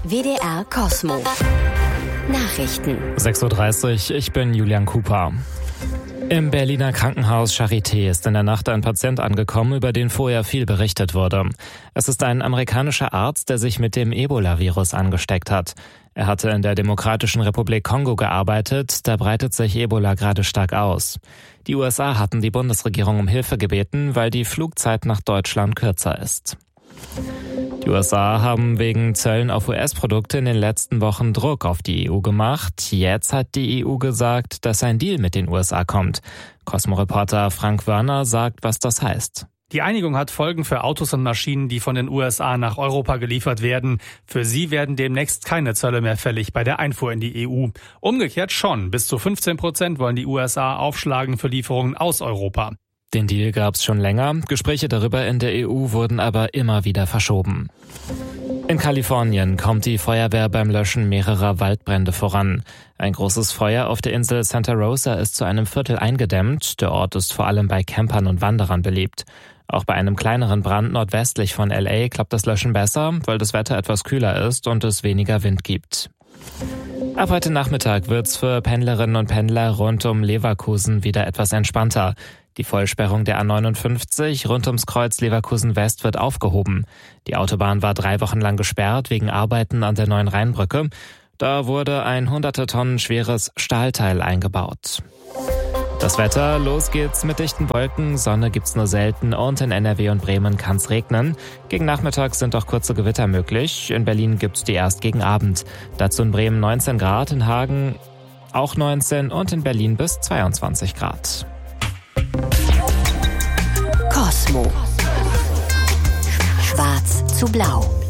WDR Cosmo. Nachrichten. 6:30 Uhr, ich bin Julian Cooper. Im Berliner Krankenhaus Charité ist in der Nacht ein Patient angekommen, über den vorher viel berichtet wurde. Es ist ein amerikanischer Arzt, der sich mit dem Ebola-Virus angesteckt hat. Er hatte in der Demokratischen Republik Kongo gearbeitet, da breitet sich Ebola gerade stark aus. Die USA hatten die Bundesregierung um Hilfe gebeten, weil die Flugzeit nach Deutschland kürzer ist. Die USA haben wegen Zöllen auf US-Produkte in den letzten Wochen Druck auf die EU gemacht. Jetzt hat die EU gesagt, dass ein Deal mit den USA kommt. Cosmo-Reporter Frank Wörner sagt, was das heißt. Die Einigung hat Folgen für Autos und Maschinen, die von den USA nach Europa geliefert werden. Für sie werden demnächst keine Zölle mehr fällig bei der Einfuhr in die EU. Umgekehrt schon. Bis zu 15% wollen die USA aufschlagen für Lieferungen aus Europa. Den Deal gab es schon länger. Gespräche darüber in der EU wurden aber immer wieder verschoben. In Kalifornien kommt die Feuerwehr beim Löschen mehrerer Waldbrände voran. Ein großes Feuer auf der Insel Santa Rosa ist zu einem Viertel eingedämmt. Der Ort ist vor allem bei Campern und Wanderern beliebt. Auch bei einem kleineren Brand nordwestlich von LA klappt das Löschen besser, weil das Wetter etwas kühler ist und es weniger Wind gibt. Ab heute Nachmittag wird's für Pendlerinnen und Pendler rund um Leverkusen wieder etwas entspannter. Die Vollsperrung der A59 rund ums Kreuz Leverkusen West wird aufgehoben. Die Autobahn war 3 Wochen lang gesperrt wegen Arbeiten an der neuen Rheinbrücke. Da wurde ein 100 Tonnen schweres Stahlteil eingebaut. Das Wetter, los geht's mit dichten Wolken, Sonne gibt's nur selten und in NRW und Bremen kann's regnen. Gegen Nachmittag sind auch kurze Gewitter möglich. In Berlin gibt's die erst gegen Abend. Dazu in Bremen 19 Grad, in Hagen auch 19 und in Berlin bis 22 Grad. Cosmo. Schwarz zu blau.